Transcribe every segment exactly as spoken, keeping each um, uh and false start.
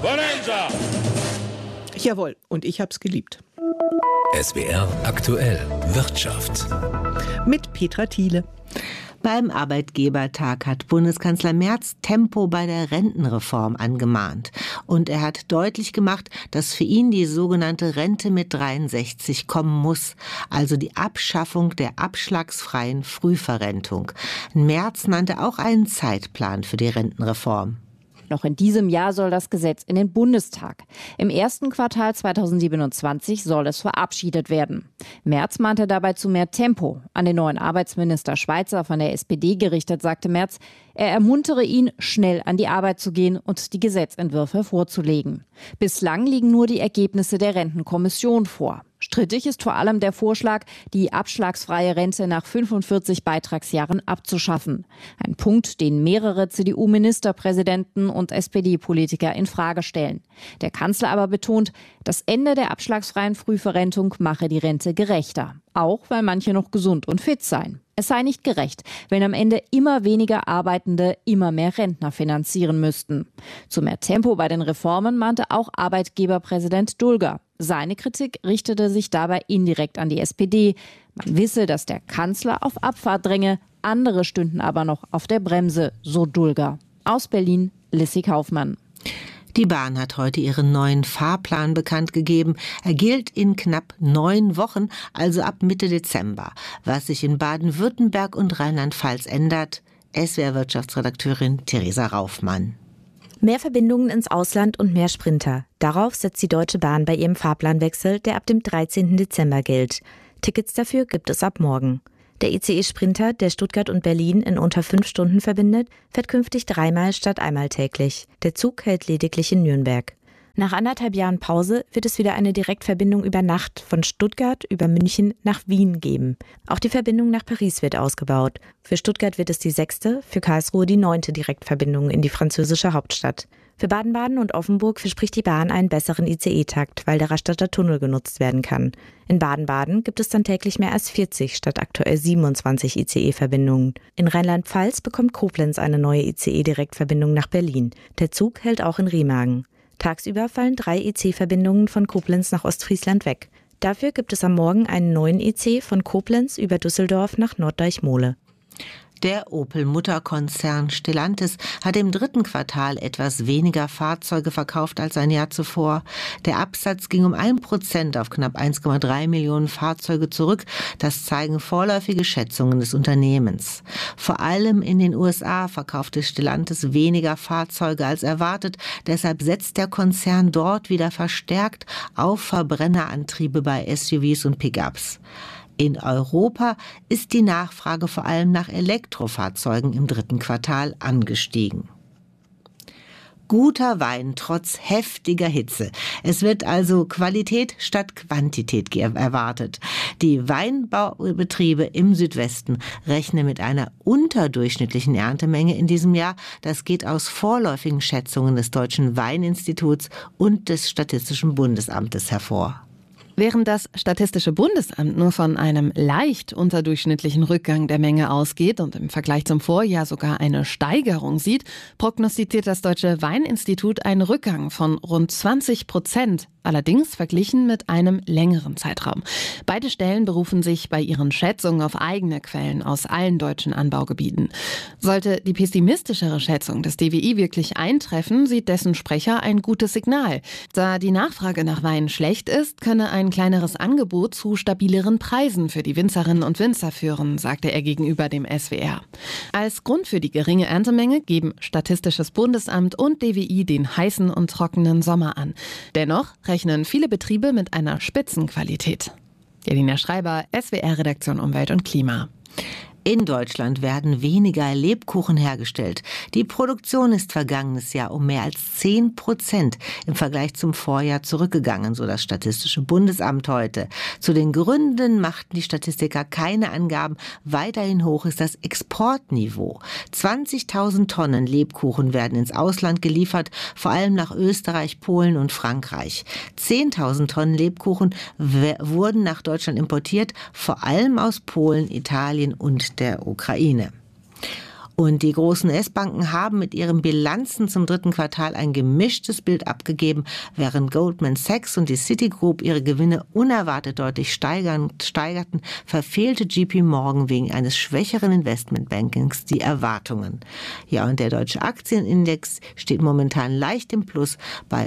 Bonanza! Jawohl, und ich hab's geliebt. S W R aktuell Wirtschaft. Mit Petra Thiele. Beim Arbeitgebertag hat Bundeskanzler Merz Tempo bei der Rentenreform angemahnt. Und er hat deutlich gemacht, dass für ihn die sogenannte Rente mit dreiundsechzig kommen muss. Also die Abschaffung der abschlagsfreien Frühverrentung. Merz nannte auch einen Zeitplan für die Rentenreform. Noch in diesem Jahr soll das Gesetz in den Bundestag. Im ersten Quartal zweitausendsiebenundzwanzig soll es verabschiedet werden. Merz mahnte dabei zu mehr Tempo. An den neuen Arbeitsminister Schweizer von der S P D gerichtet, sagte Merz, er ermuntere ihn, schnell an die Arbeit zu gehen und die Gesetzentwürfe vorzulegen. Bislang liegen nur die Ergebnisse der Rentenkommission vor. Strittig ist vor allem der Vorschlag, die abschlagsfreie Rente nach fünfundvierzig Beitragsjahren abzuschaffen. Ein Punkt, den mehrere C D U-Ministerpräsidenten und S P D-Politiker in Frage stellen. Der Kanzler aber betont, das Ende der abschlagsfreien Frühverrentung mache die Rente gerechter. Auch weil manche noch gesund und fit seien. Es sei nicht gerecht, wenn am Ende immer weniger Arbeitende immer mehr Rentner finanzieren müssten. Zu mehr Tempo bei den Reformen mahnte auch Arbeitgeberpräsident Dulger. Seine Kritik richtete sich dabei indirekt an die S P D. Man wisse, dass der Kanzler auf Abfahrt dränge, andere stünden aber noch auf der Bremse, so Dulger. Aus Berlin, Lissy Kaufmann. Die Bahn hat heute ihren neuen Fahrplan bekannt gegeben. Er gilt in knapp neun Wochen, also ab Mitte Dezember. Was sich in Baden-Württemberg und Rheinland-Pfalz ändert, S W R-Wirtschaftsredakteurin Theresa Raufmann. Mehr Verbindungen ins Ausland und mehr Sprinter. Darauf setzt die Deutsche Bahn bei ihrem Fahrplanwechsel, der ab dem dreizehnten Dezember gilt. Tickets dafür gibt es ab morgen. Der I C E-Sprinter, der Stuttgart und Berlin in unter fünf Stunden verbindet, fährt künftig dreimal statt einmal täglich. Der Zug hält lediglich in Nürnberg. Nach anderthalb Jahren Pause wird es wieder eine Direktverbindung über Nacht von Stuttgart über München nach Wien geben. Auch die Verbindung nach Paris wird ausgebaut. Für Stuttgart wird es die sechste, für Karlsruhe die neunte Direktverbindung in die französische Hauptstadt. Für Baden-Baden und Offenburg verspricht die Bahn einen besseren I C E-Takt, weil der Rastatter Tunnel genutzt werden kann. In Baden-Baden gibt es dann täglich mehr als vierzig statt aktuell siebenundzwanzig I C E-Verbindungen. In Rheinland-Pfalz bekommt Koblenz eine neue I C E-Direktverbindung nach Berlin. Der Zug hält auch in Remagen. Tagsüber fallen drei I C-Verbindungen von Koblenz nach Ostfriesland weg. Dafür gibt es am Morgen einen neuen I C von Koblenz über Düsseldorf nach Norddeich-Mohle. Der Opel-Mutterkonzern Stellantis hat im dritten Quartal etwas weniger Fahrzeuge verkauft als ein Jahr zuvor. Der Absatz ging um ein Prozent auf knapp eins Komma drei Millionen Fahrzeuge zurück. Das zeigen vorläufige Schätzungen des Unternehmens. Vor allem in den U S A verkaufte Stellantis weniger Fahrzeuge als erwartet. Deshalb setzt der Konzern dort wieder verstärkt auf Verbrennerantriebe bei S U Vs und Pickups. In Europa ist die Nachfrage vor allem nach Elektrofahrzeugen im dritten Quartal angestiegen. Guter Wein trotz heftiger Hitze. Es wird also Qualität statt Quantität erwartet. Die Weinbaubetriebe im Südwesten rechnen mit einer unterdurchschnittlichen Erntemenge in diesem Jahr. Das geht aus vorläufigen Schätzungen des Deutschen Weininstituts und des Statistischen Bundesamtes hervor. Während das Statistische Bundesamt nur von einem leicht unterdurchschnittlichen Rückgang der Menge ausgeht und im Vergleich zum Vorjahr sogar eine Steigerung sieht, prognostiziert das Deutsche Weininstitut einen Rückgang von rund zwanzig Prozent, allerdings verglichen mit einem längeren Zeitraum. Beide Stellen berufen sich bei ihren Schätzungen auf eigene Quellen aus allen deutschen Anbaugebieten. Sollte die pessimistischere Schätzung des D W I wirklich eintreffen, sieht dessen Sprecher ein gutes Signal. Da die Nachfrage nach Wein schlecht ist, könne ein kleineres Angebot zu stabileren Preisen für die Winzerinnen und Winzer führen, sagte er gegenüber dem S W R. Als Grund für die geringe Erntemenge geben Statistisches Bundesamt und D W I den heißen und trockenen Sommer an. Dennoch rechnen viele Betriebe mit einer Spitzenqualität. Jelina Schreiber, S W R-Redaktion Umwelt und Klima. In Deutschland werden weniger Lebkuchen hergestellt. Die Produktion ist vergangenes Jahr um mehr als zehn Prozent im Vergleich zum Vorjahr zurückgegangen, so das Statistische Bundesamt heute. Zu den Gründen machten die Statistiker keine Angaben. Weiterhin hoch ist das Exportniveau. zwanzigtausend Tonnen Lebkuchen werden ins Ausland geliefert, vor allem nach Österreich, Polen und Frankreich. zehntausend Tonnen Lebkuchen wurden nach Deutschland importiert, vor allem aus Polen, Italien und der Ukraine. Und die großen U S-Banken haben mit ihren Bilanzen zum dritten Quartal ein gemischtes Bild abgegeben, während Goldman Sachs und die Citigroup ihre Gewinne unerwartet deutlich steigern, steigerten, verfehlte J P Morgan wegen eines schwächeren Investmentbankings die Erwartungen. Ja, und der deutsche Aktienindex steht momentan leicht im Plus bei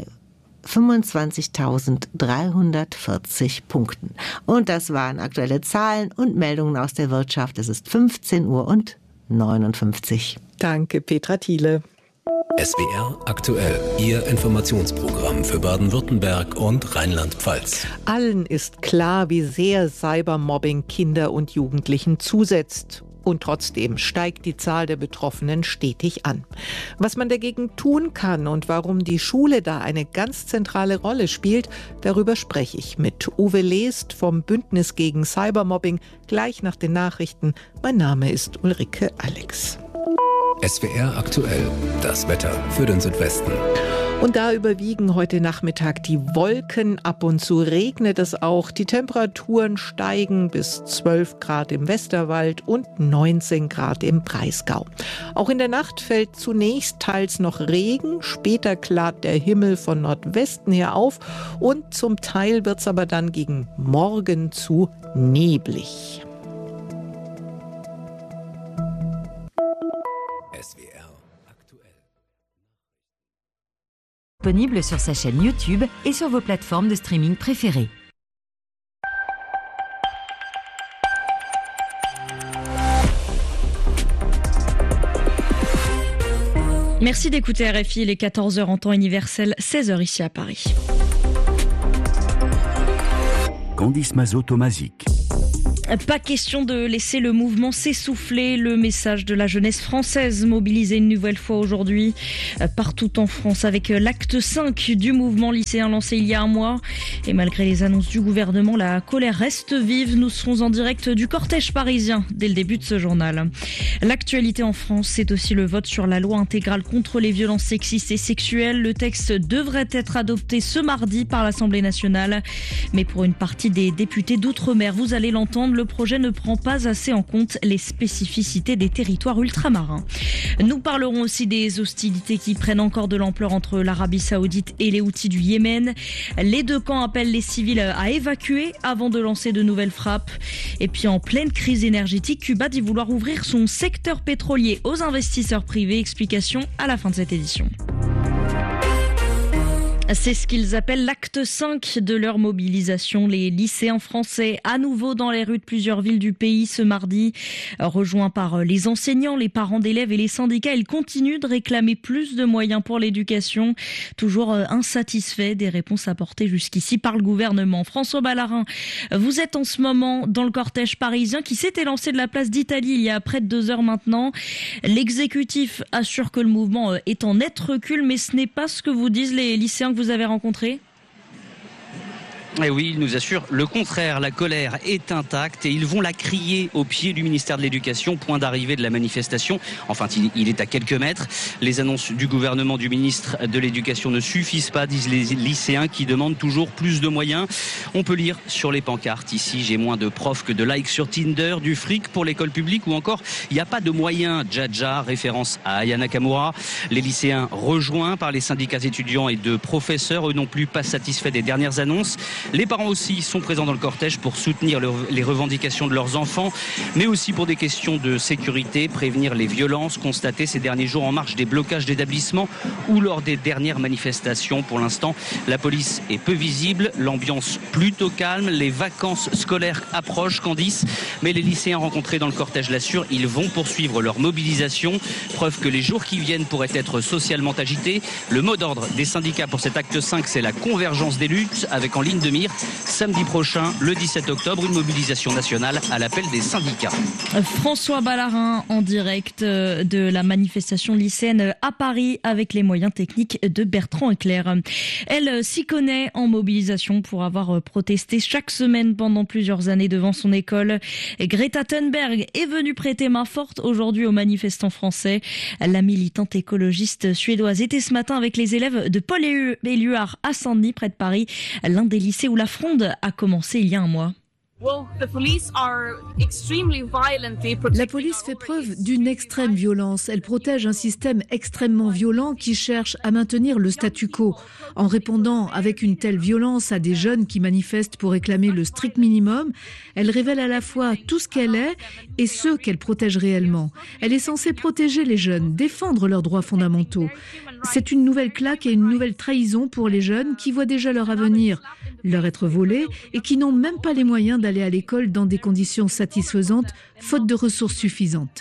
fünfundzwanzigtausenddreihundertvierzig Punkten. Und das waren aktuelle Zahlen und Meldungen aus der Wirtschaft. Es ist fünfzehn Uhr und neunundfünfzig. Danke, Petra Thiele. S W R aktuell, Ihr Informationsprogramm für Baden-Württemberg und Rheinland-Pfalz. Allen ist klar, wie sehr Cybermobbing Kinder und Jugendlichen zusetzt. Und trotzdem steigt die Zahl der Betroffenen stetig an. Was man dagegen tun kann und warum die Schule da eine ganz zentrale Rolle spielt, darüber spreche ich mit Uwe Lest vom Bündnis gegen Cybermobbing gleich nach den Nachrichten. Mein Name ist Ulrike Alex. S W R aktuell, das Wetter für den Südwesten. Und da überwiegen heute Nachmittag die Wolken, ab und zu regnet es auch. Die Temperaturen steigen bis zwölf Grad im Westerwald und neunzehn Grad im Breisgau. Auch in der Nacht fällt zunächst teils noch Regen, später klart der Himmel von Nordwesten her auf und zum Teil wird es aber dann gegen Morgen zu neblig. S W R aktuell. Disponible sur sa chaîne YouTube et sur vos plateformes de streaming préférées. Merci d'écouter R F I, il est quatorze heures en temps universel, seize heures ici à Paris. Candice Mazot-Tomazic. Pas question de laisser le mouvement s'essouffler. Le message de la jeunesse française mobilisée une nouvelle fois aujourd'hui partout en France avec l'acte cinq du mouvement lycéen lancé il y a un mois. Et malgré les annonces du gouvernement, la colère reste vive. Nous serons en direct du cortège parisien dès le début de ce journal. L'actualité en France, c'est aussi le vote sur la loi intégrale contre les violences sexistes et sexuelles. Le texte devrait être adopté ce mardi par l'Assemblée nationale. Mais pour une partie des députés d'outre-mer, vous allez l'entendre, le projet ne prend pas assez en compte les spécificités des territoires ultramarins. Nous parlerons aussi des hostilités qui prennent encore de l'ampleur entre l'Arabie Saoudite et les Houthis du Yémen. Les deux camps appellent les civils à évacuer avant de lancer de nouvelles frappes. Et puis en pleine crise énergétique, Cuba dit vouloir ouvrir son secteur pétrolier aux investisseurs privés. Explication à la fin de cette édition. C'est ce qu'ils appellent l'acte cinq de leur mobilisation. Les lycéens français, à nouveau dans les rues de plusieurs villes du pays ce mardi. Rejoints par les enseignants, les parents d'élèves et les syndicats, ils continuent de réclamer plus de moyens pour l'éducation. Toujours insatisfaits des réponses apportées jusqu'ici par le gouvernement. François Ballarin, vous êtes en ce moment dans le cortège parisien qui s'était lancé de la place d'Italie il y a près de deux heures maintenant. L'exécutif assure que le mouvement est en net recul, mais ce n'est pas ce que vous disent les lycéens que vous avez rencontrés? Et oui, il nous assure le contraire. La colère est intacte et ils vont la crier au pied du ministère de l'Éducation, point d'arrivée de la manifestation. Enfin, il est à quelques mètres. Les annonces du gouvernement du ministre de l'Éducation ne suffisent pas, disent les lycéens qui demandent toujours plus de moyens. On peut lire sur les pancartes ici, j'ai moins de profs que de likes sur Tinder, du fric pour l'école publique ou encore, il n'y a pas de moyens. Jaja, référence à Aya Nakamura. Les lycéens rejoints par les syndicats étudiants et de professeurs, eux non plus pas satisfaits des dernières annonces. Les parents aussi sont présents dans le cortège pour soutenir le, les revendications de leurs enfants, mais aussi pour des questions de sécurité, prévenir les violences constatées ces derniers jours en marge des blocages d'établissements ou lors des dernières manifestations. Pour l'instant, la police est peu visible, l'ambiance plutôt calme, les vacances scolaires approchent, Candice, mais les lycéens rencontrés dans le cortège l'assurent, ils vont poursuivre leur mobilisation. Preuve que les jours qui viennent pourraient être socialement agités. Le mot d'ordre des syndicats pour cet acte cinq, c'est la convergence des luttes, avec en ligne de mire samedi prochain, le dix-sept octobre, une mobilisation nationale à l'appel des syndicats. François Ballarin en direct de la manifestation lycéenne à Paris avec les moyens techniques de Bertrand Eclair. Elle s'y connaît en mobilisation pour avoir protesté chaque semaine pendant plusieurs années devant son école. Greta Thunberg est venue prêter main forte aujourd'hui aux manifestants français. La militante écologiste suédoise était ce matin avec les élèves de Paul Éluard à Saint-Denis près de Paris, l'un des lycées où la fronde a commencé il y a un mois. La police fait preuve d'une extrême violence. Elle protège un système extrêmement violent qui cherche à maintenir le statu quo. En répondant avec une telle violence à des jeunes qui manifestent pour réclamer le strict minimum, elle révèle à la fois tout ce qu'elle est et ceux qu'elle protège réellement. Elle est censée protéger les jeunes, défendre leurs droits fondamentaux. C'est une nouvelle claque et une nouvelle trahison pour les jeunes qui voient déjà leur avenir leur être volé et qui n'ont même pas les moyens d'aller à l'école dans des conditions satisfaisantes, faute de ressources suffisantes.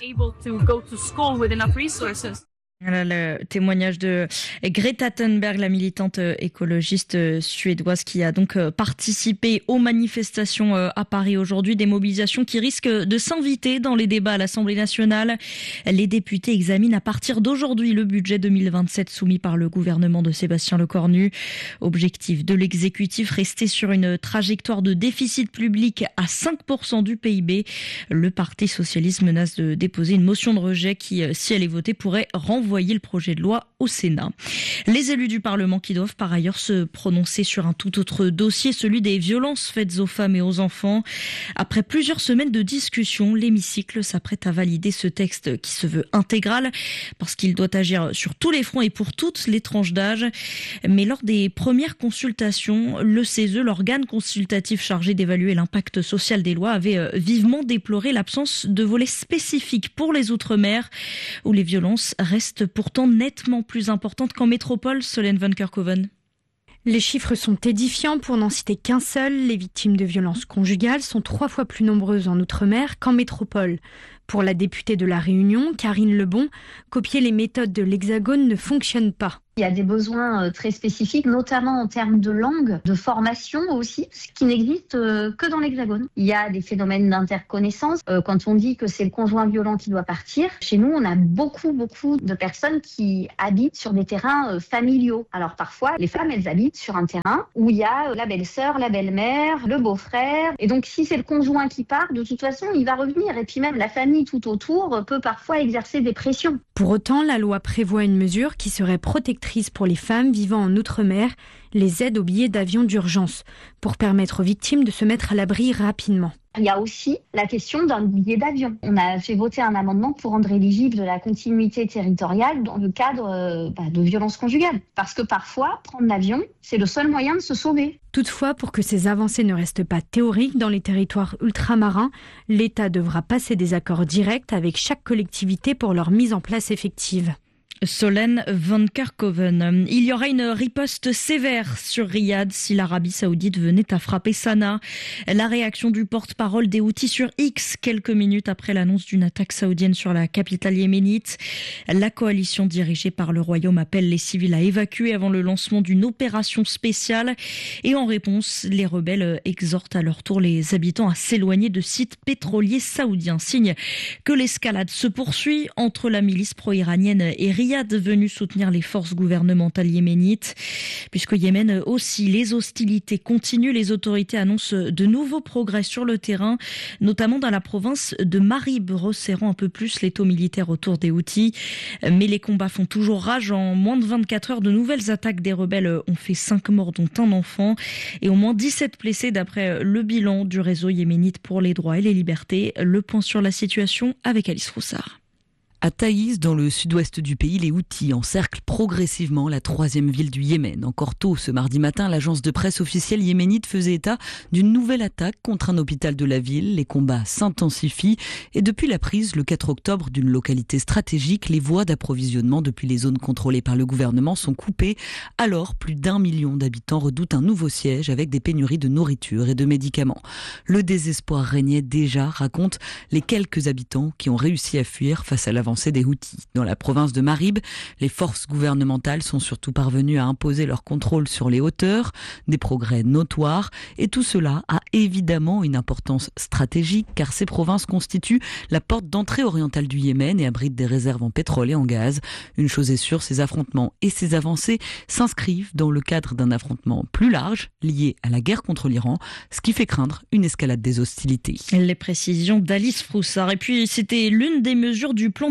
Voilà le témoignage de Greta Thunberg, la militante écologiste suédoise qui a donc participé aux manifestations à Paris aujourd'hui, des mobilisations qui risquent de s'inviter dans les débats à l'Assemblée nationale. Les députés examinent à partir d'aujourd'hui le budget deux mille vingt-sept soumis par le gouvernement de Sébastien Lecornu. Objectif de l'exécutif, rester sur une trajectoire de déficit public à cinq pour cent du P I B. Le Parti socialiste menace de déposer une motion de rejet qui, si elle est votée, pourrait renvoyer le projet de loi au Sénat. Les élus du Parlement qui doivent par ailleurs se prononcer sur un tout autre dossier, celui des violences faites aux femmes et aux enfants. Après plusieurs semaines de discussion, l'hémicycle s'apprête à valider ce texte qui se veut intégral parce qu'il doit agir sur tous les fronts et pour toutes les tranches d'âge. Mais lors des premières consultations, le C E S E, l'organe consultatif chargé d'évaluer l'impact social des lois, avait vivement déploré l'absence de volet spécifique pour les Outre-mer où les violences restent pourtant nettement plus importante qu'en métropole, Solène Van Kerkhoven. Les chiffres sont édifiants pour n'en citer qu'un seul. Les victimes de violences conjugales sont trois fois plus nombreuses en Outre-mer qu'en métropole. Pour la députée de La Réunion, Karine Lebon, copier les méthodes de l'Hexagone ne fonctionne pas. Il y a des besoins très spécifiques, notamment en termes de langue, de formation aussi, ce qui n'existe que dans l'Hexagone. Il y a des phénomènes d'interconnaissance. Quand on dit que c'est le conjoint violent qui doit partir, chez nous, on a beaucoup, beaucoup de personnes qui habitent sur des terrains familiaux. Alors parfois, les femmes, elles habitent sur un terrain où il y a la belle-sœur, la belle-mère, le beau-frère. Et donc, si c'est le conjoint qui part, de toute façon, il va revenir. Et puis même, la famille tout autour peut parfois exercer des pressions. Pour autant, la loi prévoit une mesure qui serait protectrice pour les femmes vivant en Outre-mer, les aides aux billets d'avion d'urgence, pour permettre aux victimes de se mettre à l'abri rapidement. Il y a aussi la question d'un billet d'avion. On a fait voter un amendement pour rendre éligible de la continuité territoriale dans le cadre euh, bah, de violences conjugales. Parce que parfois, prendre l'avion, c'est le seul moyen de se sauver. Toutefois, pour que ces avancées ne restent pas théoriques dans les territoires ultramarins, l'État devra passer des accords directs avec chaque collectivité pour leur mise en place effective. Solène Van Kerkhoven. Il y aura une riposte sévère sur Riyad si l'Arabie Saoudite venait à frapper Sanaa. La réaction du porte-parole des Houthis sur X, quelques minutes après l'annonce d'une attaque saoudienne sur la capitale yéménite. La coalition dirigée par le Royaume appelle les civils à évacuer avant le lancement d'une opération spéciale. Et en réponse, les rebelles exhortent à leur tour les habitants à s'éloigner de sites pétroliers saoudiens. Signe que l'escalade se poursuit entre la milice pro-iranienne et Riyad, venu soutenir les forces gouvernementales yéménites. Puisqu'au Yémen aussi, les hostilités continuent. Les autorités annoncent de nouveaux progrès sur le terrain, notamment dans la province de Marib, resserrant un peu plus l'étau militaire autour des Houthis. Mais les combats font toujours rage. En moins de vingt-quatre heures, de nouvelles attaques des rebelles ont fait cinq morts, dont un enfant, et au moins dix-sept blessés d'après le bilan du réseau yéménite pour les droits et les libertés. Le point sur la situation avec Alice Roussard. À Taïz, dans le sud-ouest du pays, les Houthis encerclent progressivement la troisième ville du Yémen. Encore tôt ce mardi matin, l'agence de presse officielle yéménite faisait état d'une nouvelle attaque contre un hôpital de la ville. Les combats s'intensifient et depuis la prise, le quatre octobre, d'une localité stratégique, les voies d'approvisionnement depuis les zones contrôlées par le gouvernement sont coupées. Alors, plus d'un million d'habitants redoutent un nouveau siège avec des pénuries de nourriture et de médicaments. Le désespoir régnait déjà, racontent les quelques habitants qui ont réussi à fuir face à l'avancée des Houthis. Dans la province de Marib, les forces gouvernementales sont surtout parvenues à imposer leur contrôle sur les hauteurs, des progrès notoires, et tout cela a évidemment une importance stratégique car ces provinces constituent la porte d'entrée orientale du Yémen et abritent des réserves en pétrole et en gaz. Une chose est sûre, ces affrontements et ces avancées s'inscrivent dans le cadre d'un affrontement plus large lié à la guerre contre l'Iran, ce qui fait craindre une escalade des hostilités. Les précisions d'Alice Froussard. Et puis, c'était l'une des mesures du plan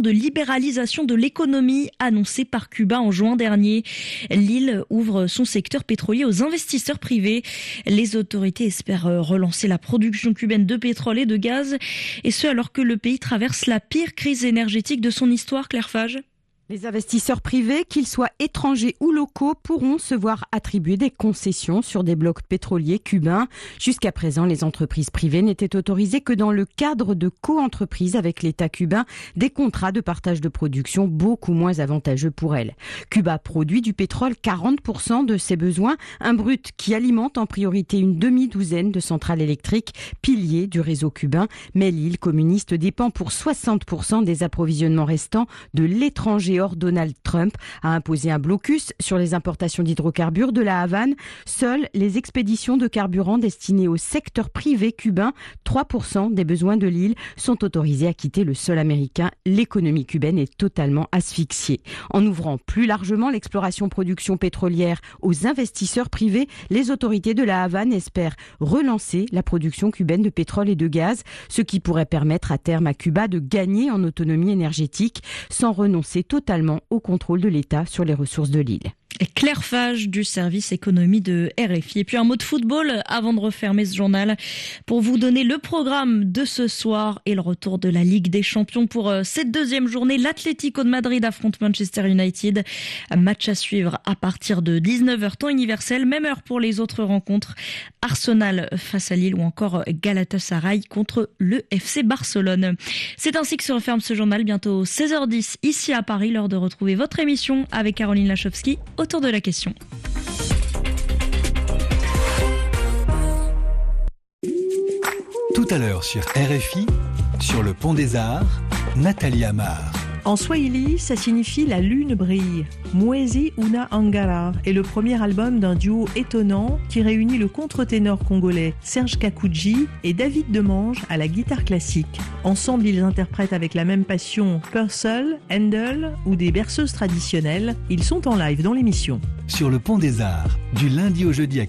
de libéralisation de l'économie annoncé par Cuba en juin dernier. L'île ouvre son secteur pétrolier aux investisseurs privés. Les autorités espèrent relancer la production cubaine de pétrole et de gaz, et ce alors que le pays traverse la pire crise énergétique de son histoire. Claire Fage. Les investisseurs privés, qu'ils soient étrangers ou locaux, pourront se voir attribuer des concessions sur des blocs pétroliers cubains. Jusqu'à présent, les entreprises privées n'étaient autorisées que dans le cadre de co-entreprises avec l'État cubain, des contrats de partage de production beaucoup moins avantageux pour elles. Cuba produit du pétrole quarante pour cent de ses besoins, un brut qui alimente en priorité une demi-douzaine de centrales électriques, piliers du réseau cubain. Mais l'île communiste dépend pour soixante pour cent des approvisionnements restants de l'étranger. Or, Donald Trump a imposé un blocus sur les importations d'hydrocarbures de la Havane. Seules les expéditions de carburant destinées au secteur privé cubain, trois pour cent des besoins de l'île, sont autorisées à quitter le sol américain. L'économie cubaine est totalement asphyxiée. En ouvrant plus largement l'exploration-production pétrolière aux investisseurs privés, les autorités de la Havane espèrent relancer la production cubaine de pétrole et de gaz, ce qui pourrait permettre à terme à Cuba de gagner en autonomie énergétique sans renoncer totalement totalement au contrôle de l'État sur les ressources de l'île. Et Claire Fage du service économie de R F I. Et puis un mot de football avant de refermer ce journal pour vous donner le programme de ce soir et le retour de la Ligue des Champions pour cette deuxième journée. L'Atlético de Madrid affronte Manchester United. Match à suivre à partir de dix-neuf heures temps universel. Même heure pour les autres rencontres. Arsenal face à Lille ou encore Galatasaray contre le F C Barcelone. C'est ainsi que se referme ce journal. Bientôt seize heures dix ici à Paris. L'heure de retrouver votre émission avec Caroline Lachowski. Autour de la question. Tout à l'heure sur R F I, sur le Pont des Arts, Nathalie Amar. En swahili, ça signifie la lune brille. Mwezi una angara est le premier album d'un duo étonnant qui réunit le contre-ténor congolais Serge Kakouji et David Demange à la guitare classique. Ensemble, ils interprètent avec la même passion Purcell, Handel ou des berceuses traditionnelles. Ils sont en live dans l'émission. Sur le Pont des Arts, du lundi au jeudi à